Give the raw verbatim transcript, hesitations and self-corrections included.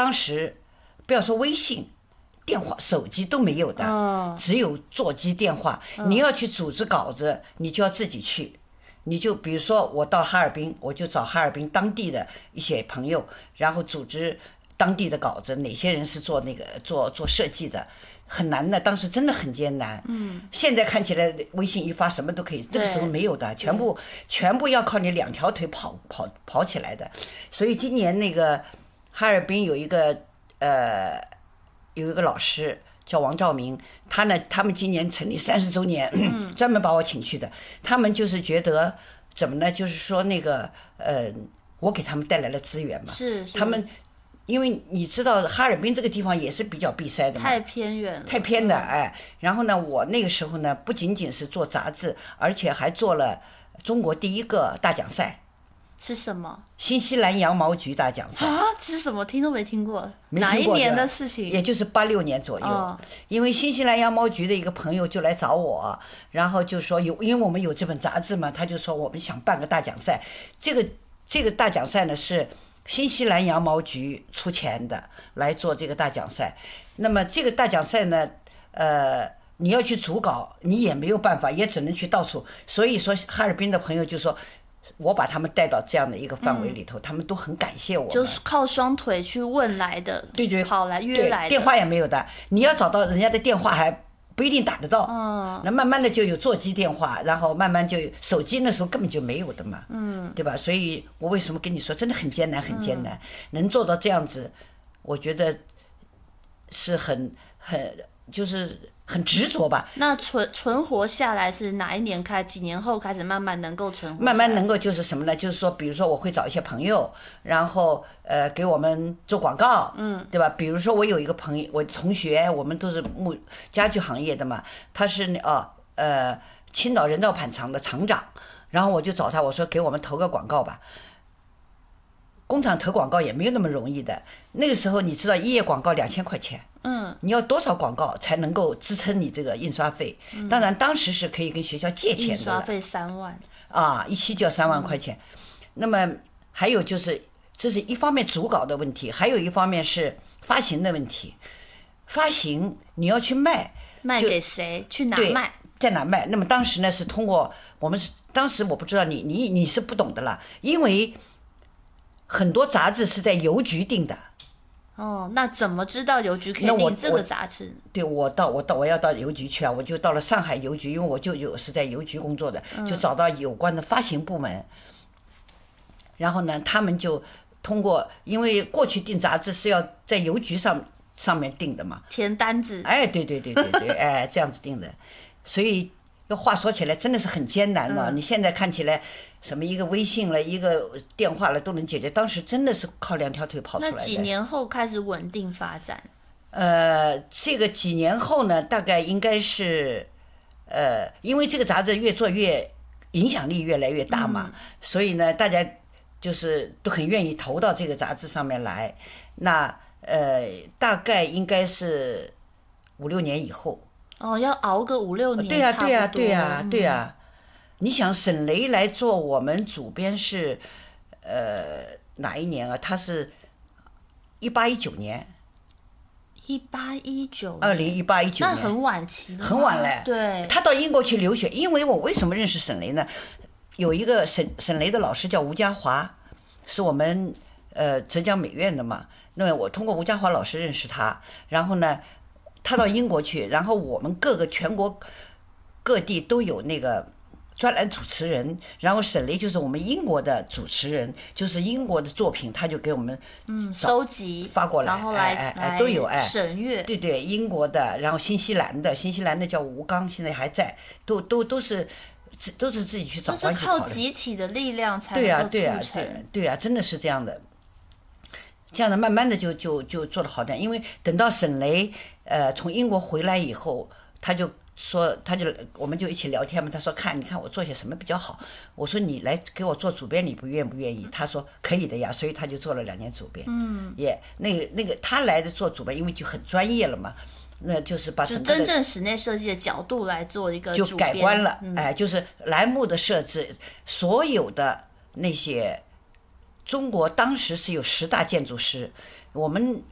当时不要说微信。电话、手机都没有的， 哦、 只有座机电话。 嗯、 你要去组织稿子，你就要自己去。你就比如说，我到哈尔滨，我就找哈尔滨当地的一些朋友，然后组织当地的稿子。哪些人是做那个做做设计的，很难的，当时真的很艰难。 嗯， 现在看起来微信一发什么都可以，那个时候没有的，全部全部要靠你两条腿跑跑跑起来的。所以今年那个哈尔滨有一个呃。有一个老师叫王兆明，他呢，他们今年成立三十周年，嗯、专门把我请去的。他们就是觉得怎么呢？就是说那个呃，我给他们带来了资源嘛。 是是。 他们因为你知道哈尔滨这个地方也是比较闭塞的嘛， 太偏远了， 太偏的哎。然后呢，我那个时候呢，不仅仅是做杂志，而且还做了中国第一个大奖赛。 是什么？ 新西兰羊毛菊大奖赛啊，这是什么？听都没听过。 没听过哪一年的事情？ 也就是八六年左右。 哦、 因为新西兰羊毛菊的一个朋友就来找我，然后就说有，因为我们有这本杂志嘛，他就说我们想办个大奖赛。这个这个大奖赛呢是新西兰羊毛菊出钱的来做这个大奖赛。那么这个大奖赛呢，呃。你要去组稿，你也没有办法，也只能去到处。所以说，哈尔滨的朋友就说。我把他们带到这样的一个范围里头，嗯、他们都很感谢我。 就是靠双腿去问来的， 对对， 跑来约来的， 电话也没有的。你要找到人家的电话还不一定打得到。 嗯， 那慢慢的就有座机电话，然后慢慢就有手机，那时候根本就没有的嘛。 嗯， 对吧？所以我为什么跟你说，真的很艰难，很艰难，嗯、能做到这样子，我觉得是很很就是。很执着吧？ 那存存活下来是哪一年开？几年后开始慢慢能够存活下来？ 慢慢能够就是什么呢？就是说，比如说我会找一些朋友，然后呃给我们做广告， 嗯， 对吧？比如说我有一个朋友，我的同学，我们都是木家具行业的嘛，他是哦呃青岛人造板厂的厂长，然后我就找他，我说给我们投个广告吧。工厂投广告也没有那么容易的，那个时候你知道一页广告两千块钱， 嗯， 你要多少广告才能够支撑你这个印刷费？嗯、当然当时是可以跟学校借钱的，印刷费三万啊，一期就要三万块钱。嗯、那么还有就是，这是一方面组稿的问题，还有一方面是发行的问题。发行你要去卖， 卖给谁？去哪卖？ 在哪卖？那么当时呢是通过我们是当时我不知道你你你是不懂的啦，因为。很多杂志是在邮局订的。 哦，那怎么知道邮局可以订这个杂志？ 对，我到我到我要到邮局去啊，我就到了上海邮局，因为我舅舅是在邮局工作的，就找到有关的发行部门。嗯、然后呢，他们就通过，因为过去订杂志是要在邮局上上面订的嘛， 填单子。 哎，对对对对对，哎，这样子订的，所以。要话说起来真的是很艰难的，嗯、你现在看起来什么一个微信了一个电话了都能解决，当时真的是靠两条腿跑出来的。 那几年后开始稳定发展？ 呃，这个几年后呢，大概应该是，呃，因为这个杂志越做越影响力越来越大嘛，嗯、所以呢，大家就是都很愿意投到这个杂志上面来。那呃，大概应该是五六年以后。 哦，要熬个五六年， 对呀、啊，对呀、啊，对呀、啊，对呀、啊。你想沈雷来做我们主编是，呃，哪一年啊？他是，一八一九年。 一八一九。 二零一八一九年。 那很晚期了。 很晚嘞。 对。 他到英国去留学，因为我为什么认识沈雷呢？有一个沈沈雷的老师叫吴家华，是我们呃浙江美院的嘛。那么我通过吴家华老师认识他，然后呢。他到英国去，然后我们各个全国各地都有那个专栏主持人，然后沈雷就是我们英国的主持人，就是英国的作品，他就给我们嗯收集发过来， 然后来哎哎都有哎审阅， 对对，英国的，然后新西兰的，新西兰的叫吴刚，现在还在，都都都是都是自己去找关系跑的， 就是靠集体的力量才能对呀、 够对呀、 促成。 对对呀、真的是这样的。这样的慢慢的就就就做得好点，因为等到沈雷呃从英国回来以后，他就说他就我们就一起聊天嘛，他说看你看我做些什么比较好，我说你来给我做主编你不愿不愿意？他说可以的呀，所以他就做了两年主编。 嗯， 也、yeah, 那个那个他来的做主编，因为就很专业了嘛，那就是把整个就真正室内设计的角度来做一个就主编改观了， 嗯、 哎，就是栏目的设置，所有的那些。中国当时是有十大建筑师，我们